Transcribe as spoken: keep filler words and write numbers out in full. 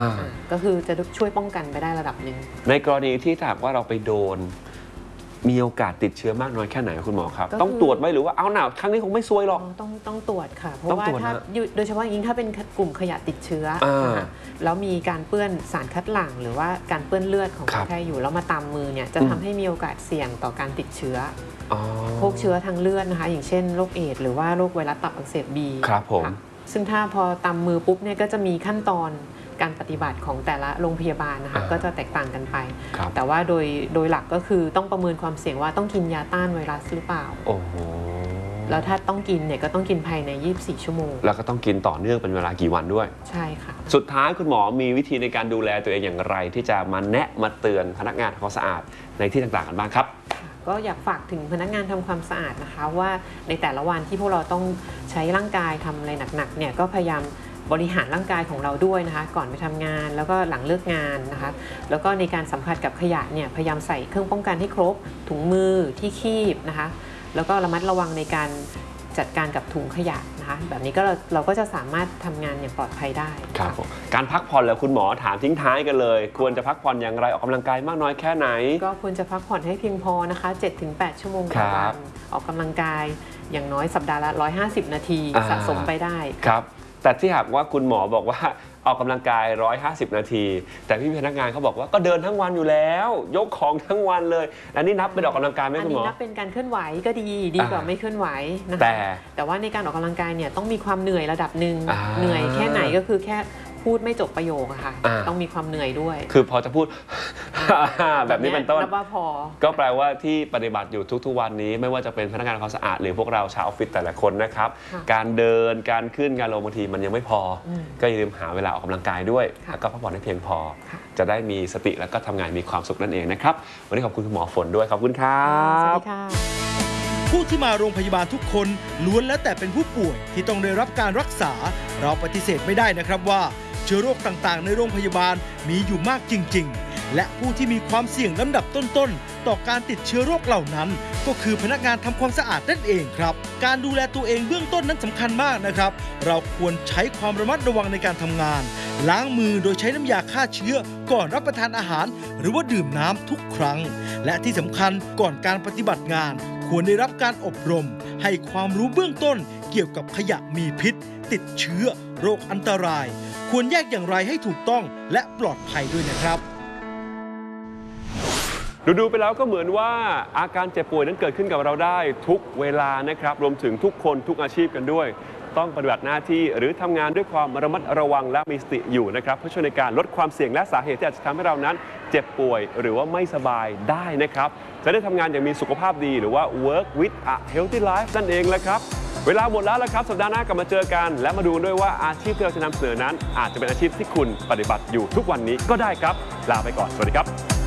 ก็คือจะช่วยป้องกันไปได้ระดับหนึ่งในกรณีที่หากว่าเราไปโดนมีโอกาสติดเชื้อมากน้อยแค่ไหนคุณหมอครับต้องตรวจไหมหรือว่าเอาหนาครั้งนี้คงไม่ซวยหรอกต้องต้องตรวจค่ะเพราะว่าถ้าโดยเฉพาะยิ่งถ้าเป็นกลุ่มขยะติดเชื้อแล้วมีการเปื้อนสารคัดหลั่งหรือว่าการเปื้อนเลือดของคนไข้อยู่แล้วมาตามมือเนี่ยจะทำให้มีโอกาสเสี่ยงต่อการติดเชื้อพวกเชื้อทางเลือดนะคะอย่างเช่นโรคเอดส์หรือว่าโรคไวรัสตับอักเสบบีครับผมซึ่งถ้าพอตามมือปุ๊บเนี่ยก็จะมีขั้นตอนการปฏิบัติของแต่ละโรงพยาบาลนะคะก็จะแตกต่างกันไปแต่ว่าโดยโดยหลักก็คือต้องประเมินความเสี่ยงว่าต้องกินยาต้านไวรัสหรือเปล่าโอ้โหแล้วถ้าต้องกินเนี่ยก็ต้องกินภายในยี่สิบสี่ชั่วโมงแล้วก็ต้องกินต่อเนื่องเป็นเวลากี่วันด้วยใช่ค่ะสุดท้ายคุณหมอมีวิธีในการดูแลตัวเองอย่างไรที่จะมาแนะมาเตือนพนักงานทำความสะอาดในที่ต่างๆกันบ้างครับก็อยากฝากถึงพนักงานทำความสะอาดนะคะว่าในแต่ละวันที่พวกเราต้องใช้ร่างกายทำอะไรหนักๆเนี่ยก็พยายามบริหารร่างกายของเราด้วยนะคะก่อนไปทำงานแล้วก็หลังเลิกงานนะคะแล้วก็ในการสัมผัสกับขยะเนี่ยพยายามใส่เครื่องป้องกันให้ครบถุงมือที่คีบนะคะแล้วก็ระมัดระวังในการจัดการกับถุงขยะนะคะแบบนี้ก็เราเราก็จะสามารถทำงานอย่างปลอดภัยได้ครับผมการพักผ่อนแล้วคุณหมอถามทิ้งท้ายกันเลยควรจะพักผ่อนอย่างไรออกกำลังกายมากน้อยแค่ไหนก็ควรจะพักผ่อนให้เพียงพอนะคะ เจ็ดถึงแปด ชั่วโมงต่อวันออกกำลังกายอย่างน้อยสัปดาห์ละหนึ่งร้อยห้าสิบนาทีสะสมไปได้ครับแต่ที่หากว่าคุณหมอบอกว่าออกกำลังกายหนึ่งร้อยห้าสิบนาทีแต่พี่พนักงานเขาบอกว่าก็เดินทั้งวันอยู่แล้วยกของทั้งวันเลยอันนี้นับเป็นออกกำลังกายไหมคุณหมออันนี้นับเป็นการเคลื่อนไหวก็ดีดีกว่าไม่เคลื่อนไหวนะคะแต่แต่ว่าในการออกกำลังกายเนี่ยต้องมีความเหนื่อยระดับหนึ่งเหนื่อยแค่ไหนก็คือแค่พูดไม่จบประโยคอะค่ะต้องมีความเหนื่อยด้วยคือพอจะพูดแบบนี้เป็นต้นนับว่าพอก็แปลว่าที่ปฏิบัติอยู่ทุกๆวันนี้ไม่ว่าจะเป็นพนักงานความสะอาดหรือพวกเราชาวออฟฟิศแต่ละคนนะครับการเดินการขึ้นการลงบางทีมันยังไม่พอก็อย่าลืมหาเวลาออกกำลังกายด้วยแล้วก็พักผ่อนให้เพียงพอจะได้มีสติแล้วก็ทำงานมีความสุขนั่นเองนะครับวันนี้ขอบคุณคุณหมอฝนด้วยขอบคุณครับสวัสดีค่ะผู้ที่มาโรงพยาบาลทุกคนล้วนแล้วแต่เป็นผู้ป่วยที่ต้องได้รับการรักษาเราปฏิเสธไม่ได้นะครับว่าเชื้อโรคต่างๆในโรงพยาบาลมีอยู่มากจริงๆและผู้ที่มีความเสี่ยงลำดับต้นๆต่อการติดเชื้อโรคเหล่านั้นก็คือพนักงานทำความสะอาดนั่นเองครับการดูแลตัวเองเบื้องต้นนั้นสำคัญมากนะครับเราควรใช้ความระมัดระวังในการทำงานล้างมือโดยใช้น้ำยาฆ่าเชื้อก่อนรับประทานอาหารหรือว่าดื่มน้ำทุกครั้งและที่สำคัญก่อนการปฏิบัติงานควรได้รับการอบรมให้ความรู้เบื้องต้นเกี่ยวกับขยะมีพิษติดเชื้อโรคอันตรายควรแยกอย่างไรให้ถูกต้องและปลอดภัยด้วยนะครับดูๆไปแล้วก็เหมือนว่าอาการเจ็บป่วยนั้นเกิดขึ้นกับเราได้ทุกเวลานะครับรวมถึงทุกคนทุกอาชีพกันด้วยต้องปฏิบัติหน้าที่หรือทำงานด้วยความระมัดระวังและมีสติอยู่นะครับเพื่อช่วยในการลดความเสี่ยงและสาเหตุที่อาจจะทำให้เรานั้นเจ็บป่วยหรือว่าไม่สบายได้นะครับจะได้ทำงานอย่างมีสุขภาพดีหรือว่า work with a healthy life นั่นเองแหละครับเวลาหมดแล้วละครับสัปดาห์หน้ากลับมาเจอกันและมาดูด้วยว่าอาชีพที่เราจะนำเสนอนั้นอาจจะเป็นอาชีพที่คุณปฏิบัติอยู่ทุกวันนี้ก็ได้ครับลาไปก่อนสวัสดีครับ